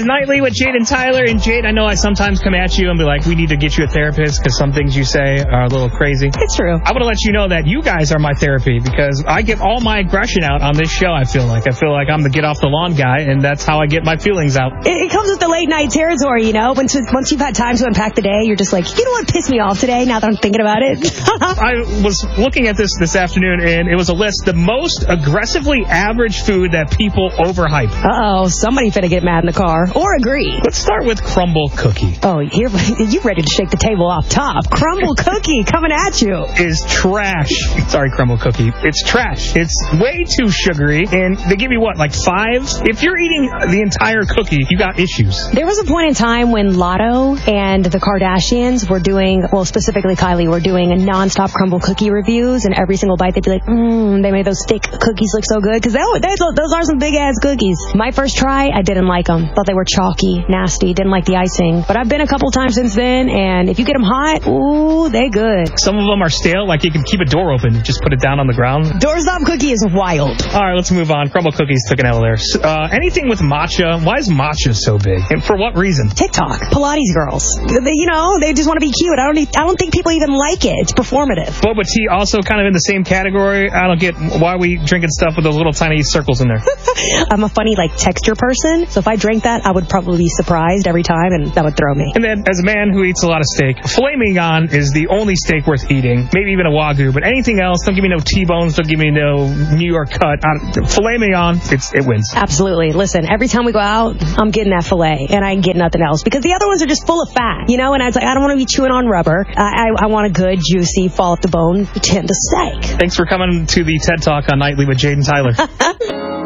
is Nightly with Jade and Tyler. And Jade, I know I sometimes come at you and be like, we need to get you a therapist because some things you say are a little crazy. It's true. I want to let you know that you guys are my therapy because I get all my aggression out on this show, I feel like. I feel like I'm the get off the lawn guy, and that's how I get my feelings out. It comes with the late night territory, you know? Once you've had time to unpack the day, you're just like, you know what pissed me off today now that I'm thinking about it? I was looking at this afternoon, and it was a list, the most aggressively average food that people overhype. Uh-oh, somebody finna get mad in the car. Or agree. Let's start with crumble cookie. Oh, you ready to shake the table off top. Crumble cookie coming at you. Is trash. Sorry, crumble cookie. It's trash. It's way too sugary, and they give you what, like 5? If you're eating the entire cookie, you got issues. There was a point in time when Lotto and the Kardashians were doing, well, specifically Kylie, were doing non-stop crumble cookie reviews, and every single bite they'd be like, they made those thick cookies look so good, because those are some big-ass cookies. My first try, I didn't like them. Thought they were chalky, nasty, didn't like the icing. But I've been a couple times since then, and if you get them hot, ooh, they good. Some of them are stale, like you can keep a door open, just put it down on the ground. Doorstop cookie is wild. All right, let's move on. Crumble cookies took an L there. Anything with matcha, why is matcha so big? And for what reason? TikTok. Pilates girls. They just want to be cute. I don't think people even like it. It's performative. Boba tea also kind of in the same category. I don't get why we drinking stuff with those little tiny circles in there. I'm a funny, texture person, so if I drank that, I would probably be surprised every time, and that would throw me. And then, as a man who eats a lot of steak, filet mignon is the only steak worth eating. Maybe even a Wagyu, but anything else, don't give me no T-bones, don't give me no New York cut. Filet mignon, it wins. Absolutely. Listen, every time we go out, I'm getting that filet, and I ain't getting nothing else, because the other ones are just full of fat, and I was like, I don't want to be chewing on rubber. I want a good, juicy, fall off the bone, tender steak. Thanks for coming to the TED Talk on Nightly with Jade and Tyler.